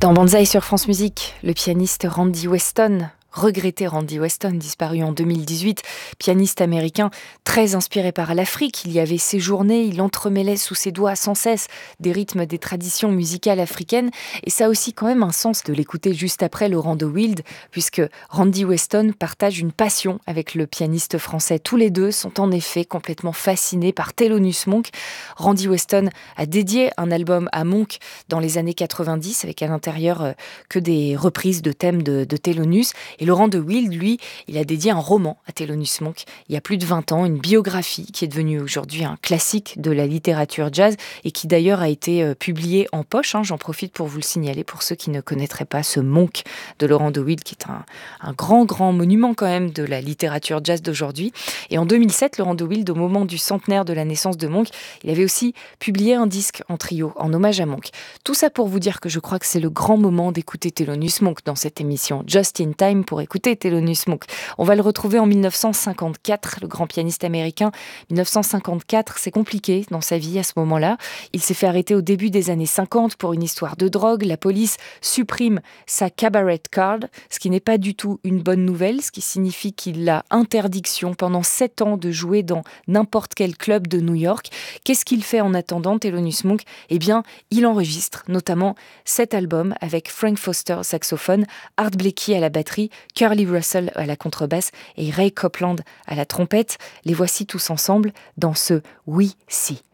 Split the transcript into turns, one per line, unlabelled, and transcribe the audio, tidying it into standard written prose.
Dans Banzai sur France Musique, le pianiste Randy Weston, regretté Randy Weston, disparu en 2018, pianiste américain très inspiré par l'Afrique. Il y avait séjourné, il entremêlait sous ses doigts sans cesse des rythmes des traditions musicales africaines. Et ça a aussi quand même un sens de l'écouter juste après Laurent de Wild, puisque Randy Weston partage une passion avec le pianiste français. Tous les deux sont en effet complètement fascinés par Thelonious Monk. Randy Weston a dédié un album à Monk dans les années 90, avec à l'intérieur que des reprises de thèmes de Thelonious. Et Laurent de Wild, lui, il a dédié un roman à Thelonious Monk il y a plus de 20 ans, une biographie qui est devenue aujourd'hui un classique de la littérature jazz et qui d'ailleurs a été publiée en poche. J'en profite pour vous le signaler pour ceux qui ne connaîtraient pas ce Monk de Laurent de Wild, qui est un grand monument quand même de la littérature jazz d'aujourd'hui. Et en 2007, Laurent de Wild, au moment du centenaire de la naissance de Monk, il avait aussi publié un disque en trio en hommage à Monk. Tout ça pour vous dire que je crois que c'est le grand moment d'écouter Thelonious Monk dans cette émission Just in Time pour écouter Thelonious Monk. On va le retrouver en 1954, le grand pianiste américain. 1954, c'est compliqué dans sa vie à ce moment-là. Il s'est fait arrêter au début des années 50 pour une histoire de drogue. La police supprime sa cabaret card, ce qui n'est pas du tout une bonne nouvelle, ce qui signifie qu'il a interdiction pendant 7 ans de jouer dans n'importe quel club de New York. Qu'est-ce qu'il fait en attendant, Thelonious Monk ? Eh bien, il enregistre notamment cet album avec Frank Foster au saxophone, Art Blakey à la batterie, Curly Russell à la contrebasse et Ray Copeland à la trompette. Les voici tous ensemble dans ce We See.